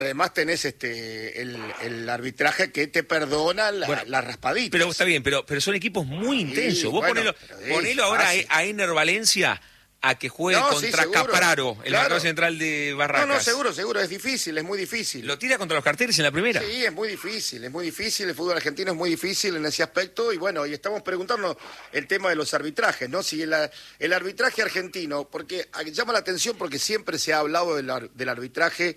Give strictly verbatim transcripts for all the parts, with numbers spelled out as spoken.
Además tenés este el, el arbitraje que te perdona la, Bueno, la raspadita. Pero está bien, pero, pero son equipos muy Sí, intensos. Vos bueno, ponelo, pero es ponelo ahora fácil. a, a Ener Valencia a que juegue No, sí, contra seguro, Capraro, el claro. marcador central de Barracas. No, no, seguro, seguro, es difícil, es muy difícil. Lo tira contra los carteles en la primera. Sí, es muy difícil, es muy difícil, el fútbol argentino es muy difícil en ese aspecto y bueno, y estamos preguntando el tema de los arbitrajes, ¿no? Si el, el arbitraje argentino, porque llama la atención porque siempre se ha hablado del, ar, del arbitraje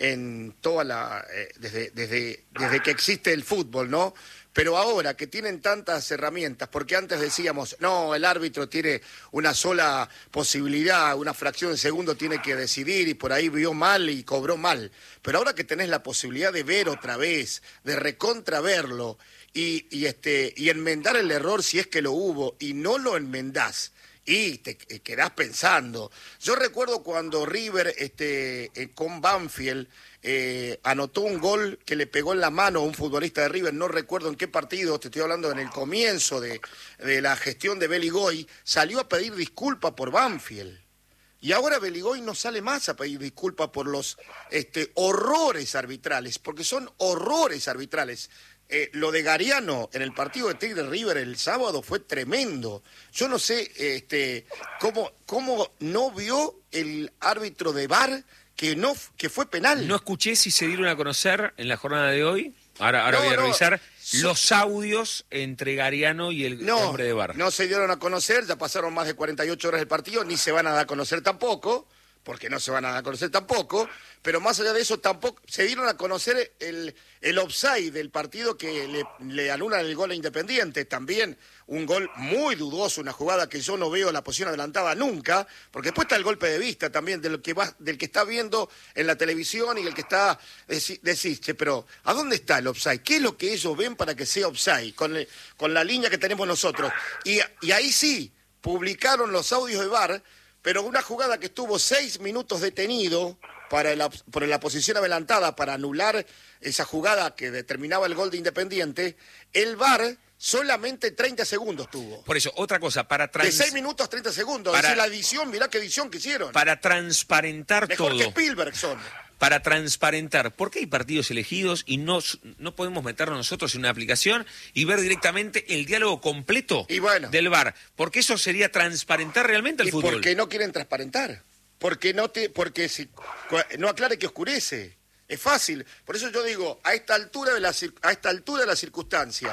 en toda la, eh, desde, desde, desde que existe el fútbol, ¿no? Pero ahora que tienen tantas herramientas, porque antes decíamos, no, el árbitro tiene una sola posibilidad, una fracción de segundo tiene que decidir y por ahí vio mal y cobró mal. Pero ahora que tenés la posibilidad de ver otra vez, de recontraverlo y, y, este, y enmendar el error si es que lo hubo y no lo enmendás, y te quedás pensando. Yo recuerdo cuando River este, eh, con Banfield eh, anotó un gol que le pegó en la mano a un futbolista de River, no recuerdo en qué partido, te estoy hablando en el comienzo de, de la gestión de Beligoy, salió a pedir disculpas por Banfield. Y ahora Beligoy no sale más a pedir disculpas por los este, horrores arbitrales, porque son horrores arbitrales. Eh, lo de Gariano en el partido de Tigre River el sábado fue tremendo. Yo no sé este, cómo, cómo no vio el árbitro de V A R que, no, que fue penal. No escuché si se dieron a conocer en la jornada de hoy, ahora, ahora No, voy a no, revisar, so- los audios entre Gariano y el No, hombre de V A R. no se dieron a conocer, ya pasaron más de cuarenta y ocho horas del partido, ni se van a dar a conocer tampoco, porque no se van a dar a conocer tampoco, pero más allá de eso tampoco se dieron a conocer el, el offside del partido que le, le anulan el gol a Independiente, también un gol muy dudoso, una jugada que yo no veo la posición adelantada nunca, porque después está el golpe de vista también del que va, del que está viendo en la televisión y el que está deci- decís, che, pero ¿a dónde está el offside? ¿Qué es lo que ellos ven para que sea offside? Con, el- con la línea que tenemos nosotros. Y, y ahí sí, publicaron los audios de V A R, pero una jugada que estuvo seis minutos detenido para la, por la posición adelantada para anular esa jugada que determinaba el gol de Independiente, el V A R solamente treinta segundos tuvo. Por eso, otra cosa, para trans... De seis minutos a treinta segundos. Para- Es decir, la edición, mirá qué edición que hicieron. para transparentar Mejor todo. que Spielberg son. Para transparentar, ¿por qué hay partidos elegidos y no, no podemos meternos nosotros en una aplicación y ver directamente el diálogo completo Y bueno. del V A R? Porque eso sería transparentar realmente el Y fútbol. porque no quieren transparentar. Porque no te, porque si no aclare que oscurece. Es fácil. Por eso yo digo, a esta altura de la cir- a esta altura de la circunstancia,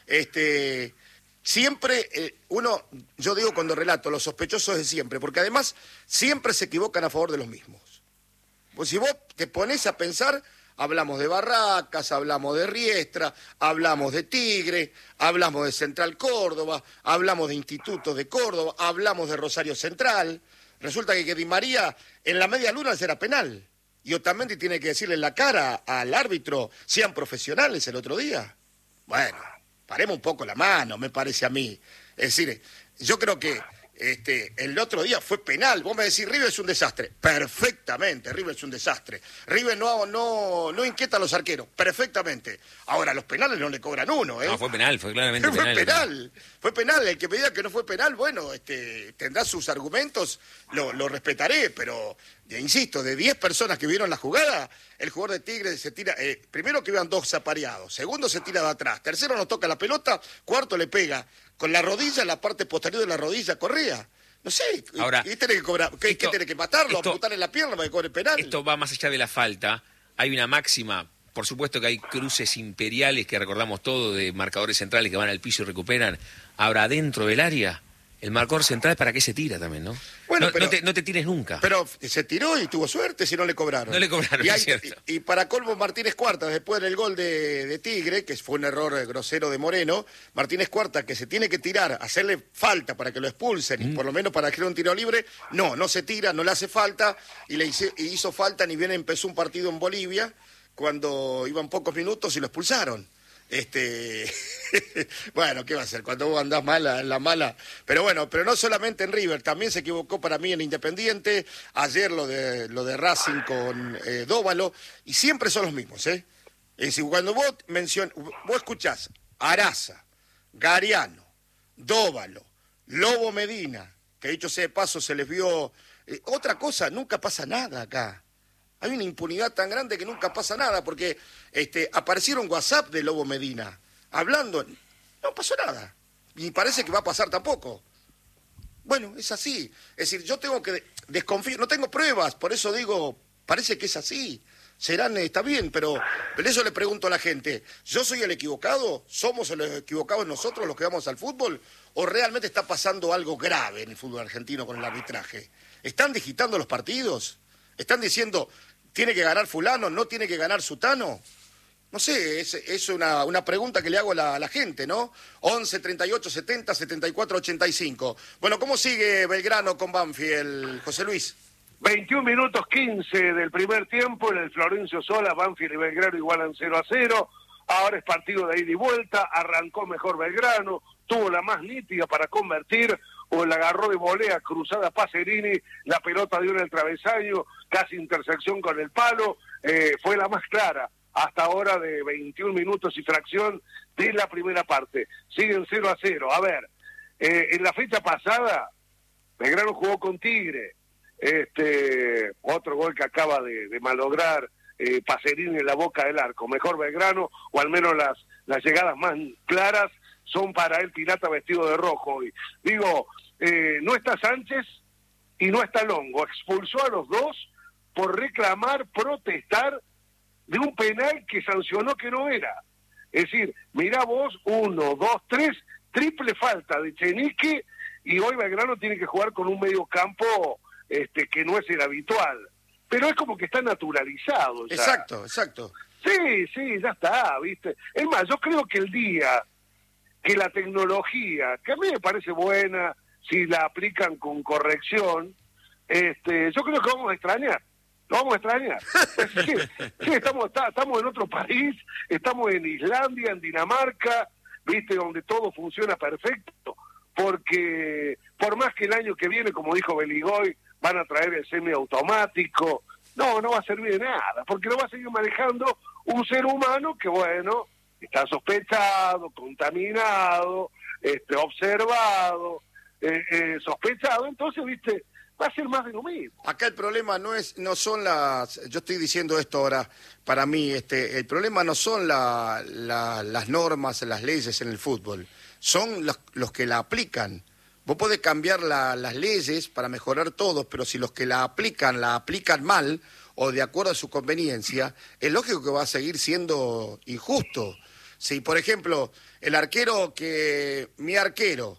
este siempre eh, uno, yo digo cuando relato, los sospechosos de siempre, porque además siempre se equivocan a favor de los mismos. Pues si vos te pones a pensar, hablamos de Barracas, hablamos de Riestra, hablamos de Tigre, hablamos de Central Córdoba, hablamos de Institutos de Córdoba, hablamos de Rosario Central. Resulta que, que Di María en la media luna será penal. Y Otamendi tiene que decirle en la cara al árbitro, sean profesionales el otro día. Bueno, paremos un poco la mano, me parece a mí. Es decir, yo creo que este, el otro día fue penal. Vos me decís, River es un desastre. Perfectamente, River es un desastre. River no, no, no inquieta a los arqueros. Perfectamente. Ahora, los penales no le cobran uno, ¿eh? No, fue penal, fue claramente Fue penal. penal, fue penal. El que me diga que no fue penal, bueno, este, tendrá sus argumentos, lo, lo respetaré, pero, ya insisto, de diez personas que vieron la jugada, el jugador de Tigre se tira, eh, primero que iban dos apareados, segundo se tira de atrás, tercero no toca la pelota, cuarto le pega con la rodilla, en la parte posterior de la rodilla, Correa. No sé, Ahora, ¿y tiene que cobrar? ¿Qué, esto- ¿qué tiene que matarlo? esto- ¿Amputarle la pierna para que cobre penal? Esto va más allá de la falta. Hay una máxima, por supuesto que hay cruces imperiales que recordamos todo, de marcadores centrales que van al piso y recuperan. Ahora, dentro del área, el marcador central, ¿para qué se tira también, no? Bueno, no, pero- no te, no te tires nunca. Pero se tiró y tuvo suerte si no le cobraron. No le cobraron, y, es hay- cierto. y, y para colmo Martínez Cuartas, después del gol de, de Tigre, que fue un error eh, grosero de Moreno, Martínez Cuartas, que se tiene que tirar, hacerle falta para que lo expulsen, Mm. y por lo menos para que un tiro libre, no, no se tira, no le hace falta, y le hice- y hizo falta, ni bien empezó un partido en Bolivia, cuando iban pocos minutos y lo expulsaron. Este, bueno, ¿qué va a hacer? Cuando vos andás mala, en la mala. Pero bueno, pero no solamente en River, también se equivocó para mí en Independiente, ayer lo de lo de Racing con eh, Dóvalo, y siempre son los mismos, ¿eh? Es decir, cuando vos mencionas, vos escuchás Araza, Gariano, Dóvalo, Lobo Medina, que dicho sea de paso se les vio, eh, otra cosa, nunca pasa nada acá. Hay una impunidad tan grande que nunca pasa nada, porque este, aparecieron WhatsApp de Lobo Medina, hablando, no pasó nada, y parece que va a pasar tampoco. Bueno, es así. Es decir, yo tengo que desconfiar, no tengo pruebas, por eso digo, parece que es así. Serán, está bien, pero, pero eso le pregunto a la gente, ¿yo soy el equivocado? ¿Somos los equivocados nosotros los que vamos al fútbol? ¿O realmente está pasando algo grave en el fútbol argentino con el arbitraje? ¿Están digitando los partidos? ¿Están diciendo, tiene que ganar fulano, no tiene que ganar sutano? No sé, es, es una, una pregunta que le hago a la, a la gente, ¿no? once, treinta y ocho, setenta, setenta y cuatro, ochenta y cinco. Bueno, ¿cómo sigue Belgrano con Banfield, José Luis? veintiún minutos quince del primer tiempo en el Florencio Sola, Banfield y Belgrano igualan cero a cero. Ahora es partido de ida y vuelta, arrancó mejor Belgrano, tuvo la más nítida para convertir, o la agarró de volea cruzada Pacerini, la pelota dio en el travesaño, casi intersección con el palo, eh, fue la más clara hasta ahora de veintiún minutos y fracción de la primera parte. Siguen cero a cero. A ver, eh, en la fecha pasada, Belgrano jugó con Tigre, este otro gol que acaba de, de malograr eh, Pacerini en la boca del arco. Mejor Belgrano, o al menos las, las llegadas más claras son para el Pirata vestido de rojo. Y digo, eh, no está Sánchez y no está Longo. Expulsó a los dos por reclamar, protestar de un penal que sancionó que no era. Es decir, mirá vos, uno, dos, tres, triple falta de Chenique, y hoy Belgrano tiene que jugar con un medio campo este, que no es el habitual. Pero es como que está naturalizado ya. Exacto, exacto. Sí, sí, ya está, ¿viste? Es más, yo creo que el día que la tecnología, que a mí me parece buena, si la aplican con corrección, este, yo creo que vamos a extrañar. Lo vamos a extrañar. Sí, sí, estamos, está, estamos en otro país, estamos en Islandia, en Dinamarca, ¿viste? Donde todo funciona perfecto, porque por más que el año que viene, como dijo Beligoy, van a traer el semiautomático, no, no va a servir de nada, porque lo va a seguir manejando un ser humano que, bueno, está sospechado, contaminado, este, observado, eh, eh, sospechado, entonces, ¿viste? Va a ser más de lo mismo. Acá el problema no es, no son las, yo estoy diciendo esto ahora para mí, este, el problema no son la, la, las normas, las leyes en el fútbol, son los, los que la aplican. Vos podés cambiar la, las leyes para mejorar todo, pero si los que la aplican, la aplican mal o de acuerdo a su conveniencia, es lógico que va a seguir siendo injusto. Si, por ejemplo, el arquero que, mi arquero,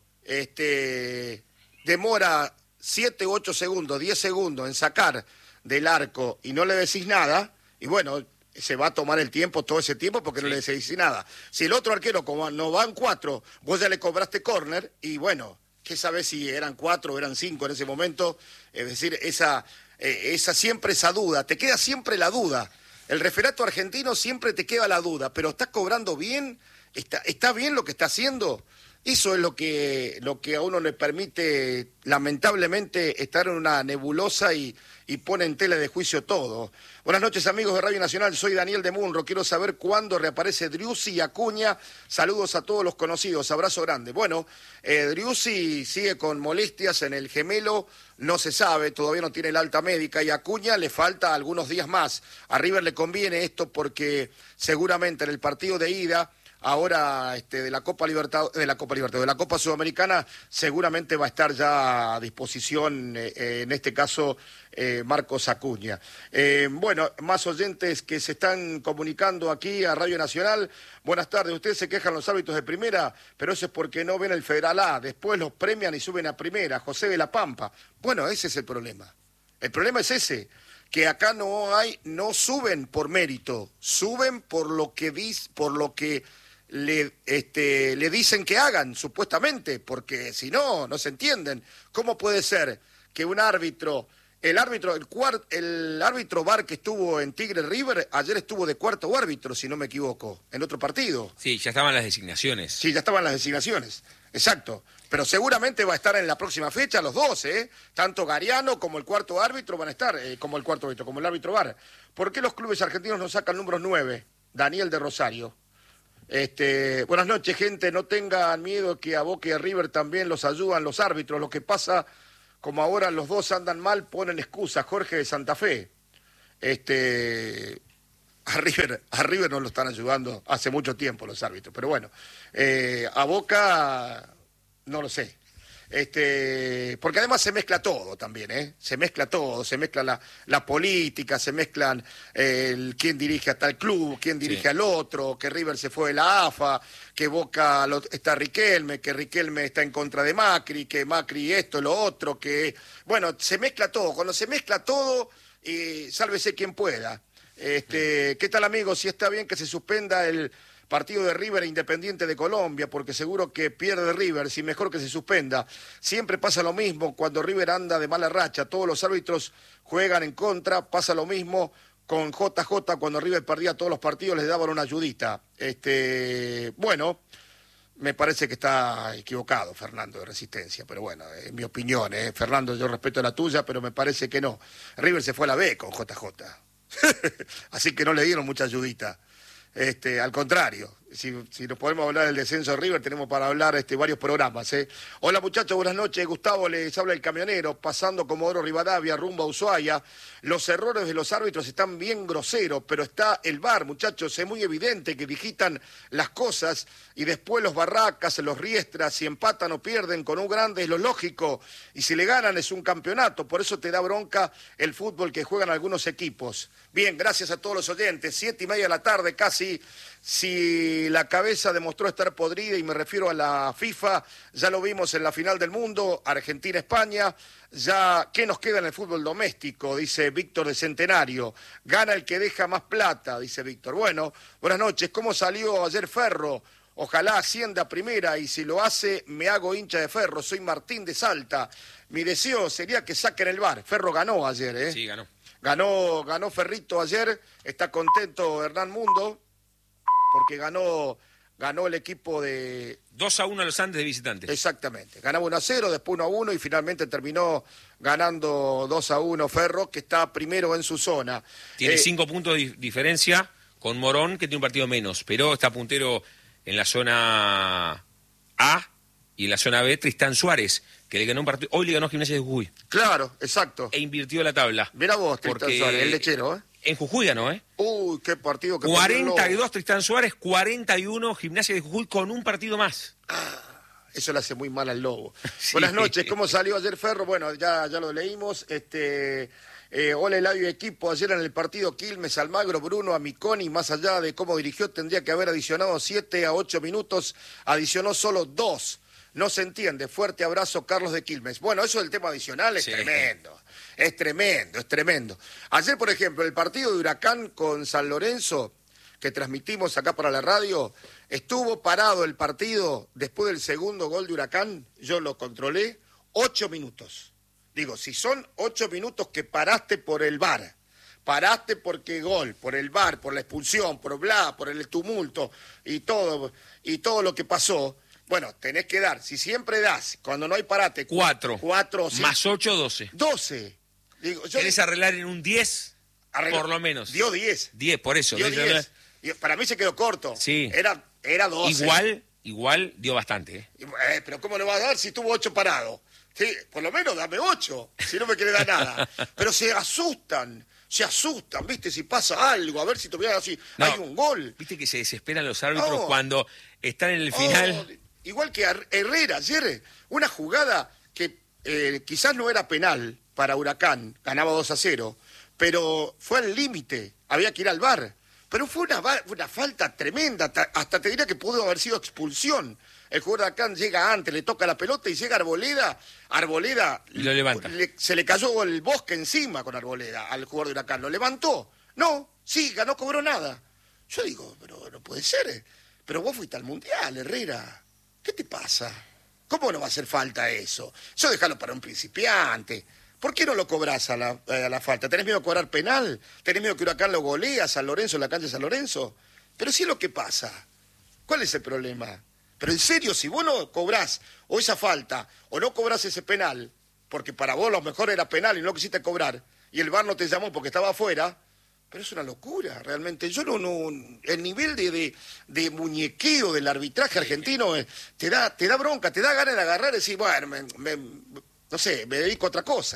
este, demora siete, ocho segundos, diez segundos en sacar del arco y no le decís nada, y bueno, se va a tomar el tiempo, todo ese tiempo, porque sí. No le decís nada. Si el otro arquero, como no van cuatro, vos ya le cobraste córner, y bueno, ¿qué sabés si eran cuatro o eran cinco en ese momento? Es decir, esa, eh, esa siempre esa duda, te queda siempre la duda. El referato argentino siempre te queda la duda, pero ¿estás cobrando bien? ¿Está, está bien lo que está haciendo? Eso es lo que, lo que a uno le permite, lamentablemente, estar en una nebulosa y, y pone en tela de juicio todo. Buenas noches, amigos de Radio Nacional, soy Daniel de Munro, quiero saber cuándo reaparece Driussi y Acuña. Saludos a todos los conocidos, abrazo grande. Bueno, eh, Driussi sigue con molestias en el gemelo, no se sabe, todavía no tiene el alta médica, y a Acuña le falta algunos días más. A River le conviene esto porque seguramente en el partido de ida, ahora este, de la Copa Libertad, de la Copa Libertad, de la Copa Sudamericana, seguramente va a estar ya a disposición, eh, en este caso, eh, Marcos Acuña. Eh, bueno, más oyentes que se están comunicando aquí a Radio Nacional. Buenas tardes, ustedes se quejan los árbitros de primera, pero eso es porque no ven el Federal A, después los premian y suben a primera, José de la Pampa. Bueno, ese es el problema. El problema es ese, que acá no hay, no suben por mérito, suben por lo que dis, por lo que Le, este, le dicen que hagan, supuestamente, porque si no, no se entienden. ¿Cómo puede ser que un árbitro, el árbitro, el, cuart, el árbitro V A R que estuvo en Tigre River, ayer estuvo de cuarto árbitro, si no me equivoco, en otro partido? Sí, ya estaban las designaciones. Sí, ya estaban las designaciones, exacto. Pero seguramente va a estar en la próxima fecha los dos, ¿eh? Tanto Gariano como el cuarto árbitro van a estar, eh, como el cuarto árbitro, como el árbitro V A R. ¿Por qué los clubes argentinos no sacan números nueve? Daniel de Rosario. Este, buenas noches, gente, no tengan miedo que a Boca y a River también los ayudan los árbitros. Lo que pasa, como ahora los dos andan mal, ponen excusas. Jorge de Santa Fe. Este, a River, a River no lo están ayudando hace mucho tiempo los árbitros, pero bueno, eh, a Boca no lo sé. Este, porque además se mezcla todo también, ¿eh? Se mezcla todo, se mezcla la, la política, se mezclan eh, el, quién dirige a tal club, quién dirige sí. al otro, que River se fue de la A F A, que Boca lo, está Riquelme, que Riquelme está en contra de Macri, que Macri esto, lo otro, que... Bueno, se mezcla todo, cuando se mezcla todo, eh, sálvese quien pueda. Este, sí. ¿Qué tal, amigos? Si está bien que se suspenda el partido de River e Independiente de Colombia, porque seguro que pierde River, si mejor que se suspenda. Siempre pasa lo mismo cuando River anda de mala racha, todos los árbitros juegan en contra, pasa lo mismo con J J, cuando River perdía todos los partidos les daban una ayudita. Este, bueno, me parece que está equivocado Fernando de Resistencia, pero bueno, es mi opinión, ¿eh? Fernando, yo respeto la tuya, pero me parece que no. River se fue a la B con J J, así que no le dieron mucha ayudita. Este, al contrario, si, si nos podemos hablar del descenso de River, tenemos para hablar este, varios programas. ¿eh? Hola muchachos, buenas noches. Gustavo, les habla el camionero, pasando Comodoro Rivadavia, rumbo a Ushuaia. Los errores de los árbitros están bien groseros, pero está el V A R, muchachos. Es muy evidente que digitan las cosas y después los Barracas, los Riestras, si empatan o pierden con un grande es lo lógico. Y si le ganan es un campeonato. Por eso te da bronca el fútbol que juegan algunos equipos. Bien, gracias a todos los oyentes. Siete y media de la tarde casi. Si la cabeza demostró estar podrida, y me refiero a la FIFA, ya lo vimos en la final del mundo, Argentina-España, ya, ¿qué nos queda en el fútbol doméstico? Dice Víctor de Centenario. Gana el que deja más plata, dice Víctor. Bueno, buenas noches. ¿Cómo salió ayer Ferro? Ojalá ascienda a primera, y si lo hace, me hago hincha de Ferro. Soy Martín de Salta. Mi deseo sería que saquen el V A R. Ferro ganó ayer, ¿eh? Sí, ganó. Ganó, ganó Ferrito ayer. Está contento Hernán Mundo, porque ganó, ganó el equipo de... dos a uno a los Andes de visitantes. Exactamente. Ganaba uno a cero, después uno a uno y finalmente terminó ganando dos a uno Ferro, que está primero en su zona. Tiene eh, cinco puntos de diferencia con Morón, que tiene un partido menos, pero está puntero en la zona A y en la zona B Tristán Suárez, que le ganó un partido, hoy le ganó Gimnasia de Jujuy. Claro, exacto. E invirtió la tabla. Mirá vos, Tristán Suárez, el lechero, ¿eh? En Jujuy ganó, ¿eh? Uy, qué partido que cuarenta y dos Tristán Suárez, cuarenta y uno Gimnasia de Jujuy con un partido más. Ah, eso le hace muy mal al Lobo. Sí. Buenas noches, ¿cómo salió ayer Ferro? Bueno, ya, ya lo leímos. Este, eh, hola Eladio y equipo, ayer en el partido Quilmes, Almagro, Bruno, Amiconi, más allá de cómo dirigió, tendría que haber adicionado siete a ocho minutos, adicionó solo dos. No se entiende. Fuerte abrazo, Carlos de Quilmes. Bueno, eso del tema adicional es sí. tremendo. Es tremendo, es tremendo. Ayer, por ejemplo, el partido de Huracán con San Lorenzo, que transmitimos acá para la radio, estuvo parado el partido después del segundo gol de Huracán, yo lo controlé, ocho minutos. Digo, si son ocho minutos que paraste por el V A R, paraste porque gol, por el V A R, por la expulsión, por bla, por el tumulto y todo, y todo lo que pasó. Bueno, tenés que dar, si siempre das, cuando no hay parate... Cuatro. Cuatro, sí. Más ocho, doce. Doce. Digo, yo ¿querés arreglar en un diez? Arregla, por lo menos. Dio diez. Diez, por eso. Dio diez. Para mí se quedó corto. Sí. Era, era doce. Igual, igual dio bastante. ¿eh? Eh, pero ¿cómo le va a dar si tuvo ocho parados? Sí, por lo menos dame ocho, si no me quiere dar nada. Pero se asustan, se asustan, ¿viste? Si pasa algo, a ver si tuviera así, no, hay un gol. ¿Viste que se desesperan los árbitros no. cuando están en el final? Oh, igual que Herrera ayer, una jugada que eh, quizás no era penal para Huracán, ganaba dos a cero, pero fue al límite, había que ir al V A R. Pero fue una, una falta tremenda, hasta te diría que pudo haber sido expulsión. El jugador de Huracán llega antes, le toca la pelota y llega Arboleda, Arboleda y lo levanta. Le, se le cayó el bosque encima con Arboleda al jugador de Huracán, lo levantó. No, siga, no cobró nada. Yo digo, pero no puede ser, pero vos fuiste al Mundial, Herrera. ¿Qué te pasa? ¿Cómo no va a hacer falta eso? Eso déjalo para un principiante. ¿Por qué no lo cobrás a la, a la falta? ¿Tenés miedo de cobrar penal? ¿Tenés miedo que Huracán lo golea a San Lorenzo en la cancha de San Lorenzo? Pero sí es lo que pasa. ¿Cuál es el problema? Pero en serio, si vos no cobrás o esa falta, o no cobrás ese penal, porque para vos lo mejor era penal y no lo quisiste cobrar, y el V A R no te llamó porque estaba afuera, pero es una locura, realmente. Yo no, no el nivel de, de, de muñequeo del arbitraje argentino eh, te da te da bronca, te da ganas de agarrar y decir, bueno, me, me, no sé, me dedico a otra cosa.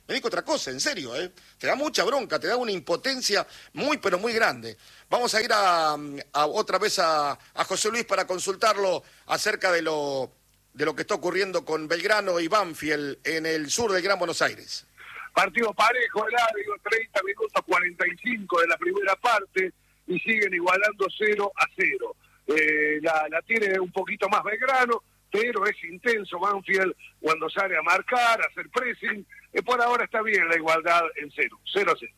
Me dijo otra cosa, en serio, ¿eh? Te da mucha bronca, te da una impotencia muy, pero muy grande. Vamos a ir a, a otra vez a, a José Luis para consultarlo acerca de lo, de lo que está ocurriendo con Belgrano y Banfield en el sur del Gran Buenos Aires. Partido parejo, el área, treinta minutos, cuarenta y cinco de la primera parte, y siguen igualando cero a cero. Eh, la, la tiene un poquito más Belgrano, pero es intenso Banfield cuando sale a marcar, a hacer pressing. Eh, por ahora está bien la igualdad en cero, cero a cero.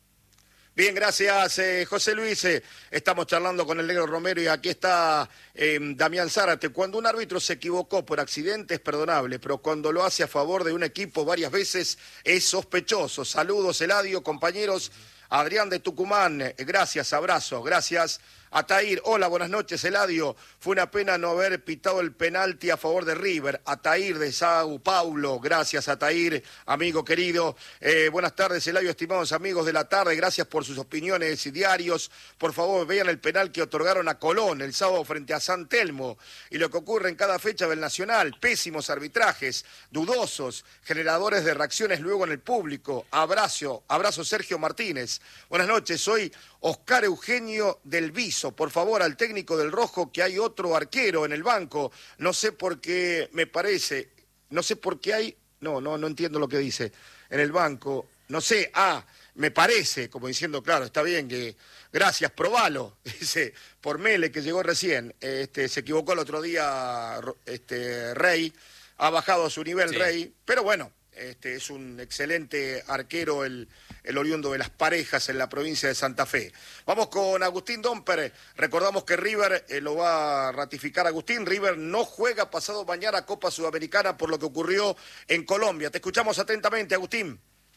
Bien, gracias eh, José Luis. Eh, estamos charlando con el negro Romero y aquí está eh, Damián Zárate. Cuando un árbitro se equivocó por accidente es perdonable, pero cuando lo hace a favor de un equipo varias veces es sospechoso. Saludos, Eladio, compañeros. Adrián de Tucumán, eh, gracias, abrazo, gracias. Atair, hola, buenas noches, Eladio. Fue una pena no haber pitado el penalti a favor de River. Atair de Sao Paulo, gracias, Atair, amigo querido. Eh, buenas tardes, Eladio, estimados amigos de la tarde, gracias por sus opiniones y diarios. Por favor, vean el penal que otorgaron a Colón el sábado frente a San Telmo y lo que ocurre en cada fecha del Nacional. Pésimos arbitrajes, dudosos, generadores de reacciones luego en el público. Abrazo, abrazo Sergio Martínez. Buenas noches, soy Oscar Eugenio del Viso. Por favor, al técnico del Rojo, que hay otro arquero en el banco. No sé por qué me parece, no sé por qué hay, no, no, no entiendo lo que dice, en el banco. No sé, ah, me parece, como diciendo, claro, está bien que, gracias, probalo, dice, por Mele, que llegó recién, este, se equivocó el otro día, este, Rey, ha bajado a su nivel, sí. Rey, pero bueno, este, es un excelente arquero el, el oriundo de Las Parejas en la provincia de Santa Fe. Vamos con Agustín Domper. Recordamos que River, eh, lo va a ratificar Agustín, River no juega pasado mañana Copa Sudamericana por lo que ocurrió en Colombia. Te escuchamos atentamente, Agustín.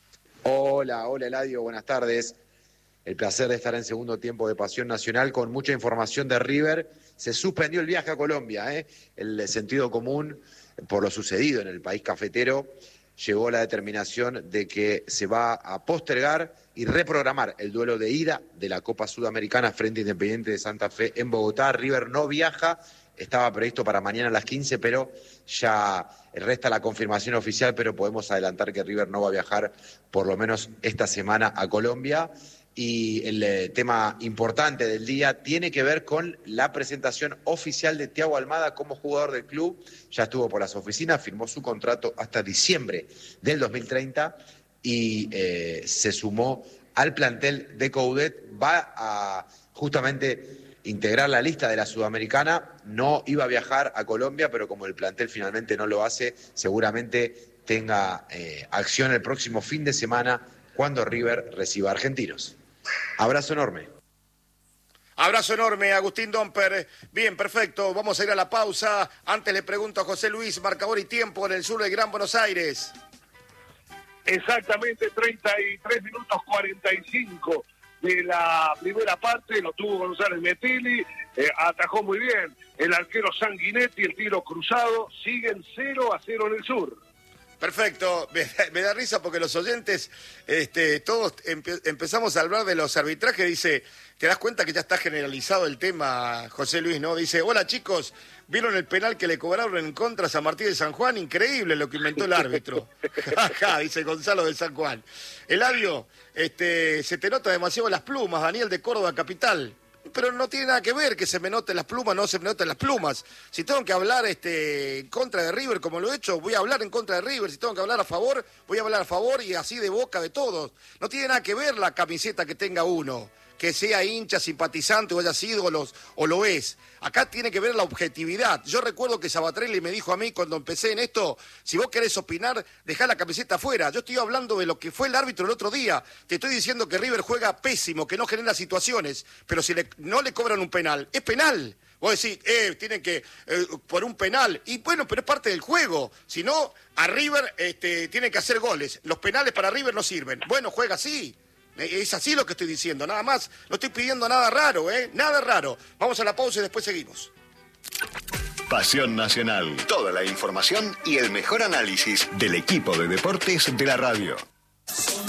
Hola, hola Eladio, buenas tardes. El placer de estar en segundo tiempo de Pasión Nacional con mucha información de River. Se suspendió el viaje a Colombia, ¿eh? El sentido común por lo sucedido en el país cafetero llegó a la determinación de que se va a postergar y reprogramar el duelo de ida de la Copa Sudamericana frente a Independiente de Santa Fe en Bogotá. River no viaja, estaba previsto para mañana a las quince, pero ya resta la confirmación oficial, pero podemos adelantar que River no va a viajar por lo menos esta semana a Colombia. Y el eh, tema importante del día tiene que ver con la presentación oficial de Thiago Almada como jugador del club. Ya estuvo por las oficinas, firmó su contrato hasta diciembre del dos mil treinta y eh, se sumó al plantel de Coudet. Va a justamente integrar la lista de la Sudamericana. No iba a viajar a Colombia, pero como el plantel finalmente no lo hace, seguramente tenga eh, acción el próximo fin de semana cuando River reciba a Argentinos. Abrazo enorme. Abrazo enorme, Agustín Domper. Bien, perfecto. Vamos a ir a la pausa. Antes le pregunto a José Luis, marcador y tiempo en el sur del Gran Buenos Aires. Exactamente, treinta y tres minutos cuarenta y cinco de la primera parte. Lo tuvo González Metelli. Eh, atajó muy bien el arquero Sanguinetti, el tiro cruzado. Siguen cero a cero en el sur. Perfecto, me, me da risa porque los oyentes, este, todos empe empezamos a hablar de los arbitrajes, dice, te das cuenta que ya está generalizado el tema, José Luis, ¿no? Dice, hola chicos, ¿vieron el penal que le cobraron en contra a San Martín de San Juan? Increíble lo que inventó el árbitro. Ajá, dice Gonzalo de San Juan. Eladio, este, se te nota demasiado las plumas, Daniel de Córdoba Capital. Pero no tiene nada que ver que se me noten las plumas, no se me noten las plumas. Si tengo que hablar este, en contra de River, como lo he hecho, voy a hablar en contra de River. Si tengo que hablar a favor, voy a hablar a favor y así de boca de todos. No tiene nada que ver la camiseta que tenga uno, que sea hincha, simpatizante o haya sido los, o lo es. Acá tiene que ver la objetividad. Yo recuerdo que Sabatrelli me dijo a mí cuando empecé en esto, si vos querés opinar, dejá la camiseta afuera. Yo estoy hablando de lo que fue el árbitro el otro día. Te estoy diciendo que River juega pésimo, que no genera situaciones, pero si le, no le cobran un penal, es penal. Vos decís, eh, tienen que, eh, por un penal. Y bueno, pero es parte del juego. Si no, a River este, tienen que hacer goles. Los penales para River no sirven. Bueno, juega así. Es así lo que estoy diciendo, nada más. No estoy pidiendo nada raro, ¿eh? Nada raro. Vamos a la pausa y después seguimos. Pasión Nacional. Toda la información y el mejor análisis del equipo de deportes de la radio.